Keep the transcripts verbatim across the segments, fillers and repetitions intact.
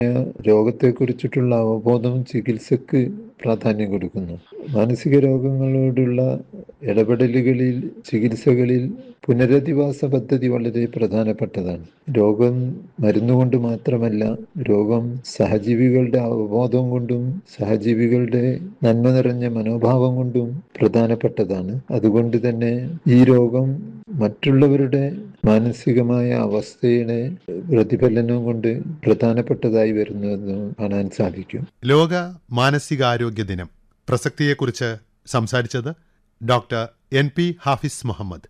രോഗത്തെക്കുറിച്ചിട്ടുള്ള അവബോധം ചികിത്സക്ക് പ്രാധാന്യം കൊടുക്കുന്നു. മാനസിക രോഗങ്ങളോടുള്ള ഇടപെടലുകളിൽ, ചികിത്സകളിൽ പുനരധിവാസ പദ്ധതി വളരെ പ്രധാനപ്പെട്ടതാണ്. രോഗം മരുന്നുകൊണ്ട് മാത്രമല്ല, രോഗം സഹജീവികളുടെ അവബോധം കൊണ്ടും സഹജീവികളുടെ നന്മ നിറഞ്ഞ മനോഭാവം കൊണ്ടും പ്രധാനപ്പെട്ടതാണ്. അതുകൊണ്ട് തന്നെ ഈ രോഗം മറ്റുള്ളവരുടെ മാനസികമായ അവസ്ഥയുടെ പ്രതിഫലനം കൊണ്ട് പ്രധാനപ്പെട്ടതായി വരുന്നതെന്ന് കാണാൻ സാധിക്കും. ലോക മാനസികാരോഗ്യ ദിനം പ്രസക്തിയെക്കുറിച്ച് സംസാരിച്ചത് doctor N P Hafiz Muhammad.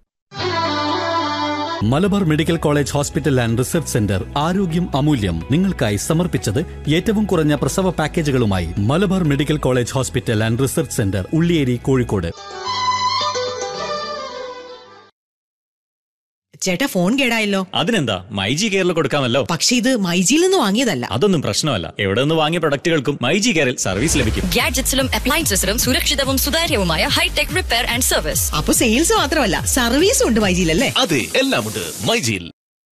Malabar medical college hospital and research centre ആരോഗ്യം അമൂല്യം നിങ്ങൾക്കായി സമർപ്പിച്ചത് ഏറ്റവും കുറഞ്ഞ പ്രസവ പാക്കേജുകളുമായി Malabar medical college hospital and research centre, Ulliyeri, Kozhikode. ചേട്ടാ, ഫോൺ കേടായല്ലോ. അതിനെന്താ, മൈജി കെയറിൽ കൊടുക്കാമല്ലോ. പക്ഷെ ഇത് മൈജിയിൽ നിന്ന് വാങ്ങിയതല്ല. അതൊന്നും പ്രശ്നമല്ല. എവിടെ നിന്ന് വാങ്ങിയ പ്രൊഡക്റ്റുകൾക്കും മൈജി കെയറിൽ സർവീസ് ലഭിക്കും. ഗാഡ്ജറ്റ്സിലും അപ്ലയൻസസിലും സുരക്ഷിതവും സുതാര്യവുമായ ഹൈടെക് റിപ്പയർ ആൻഡ് സർവീസ്. അപ്പൊ സെയിൽസ് മാത്രമല്ല, സർവീസും ഉണ്ട് മൈജിയിലല്ലേ? അതെ, എല്ലാം ഉണ്ട് മൈജിയിൽ.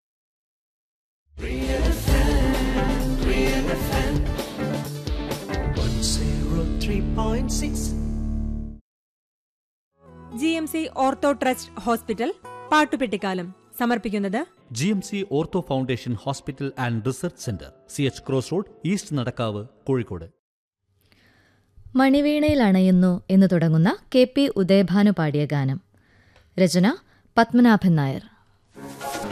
G M C ortho trust hospital പാട്ടുപെട്ടിക്കാലം സമർപ്പിക്കുന്നത് G M C ortho foundation hospital and research centre, C H cross road, east Nadakkavu, Kozhikode. മണിവീണയിൽ അണയുന്നു എന്ന് തുടങ്ങുന്ന കെ പി ഉദയഭാനു പാടിയ ഗാനം. രചന പത്മനാഭൻ നായർ.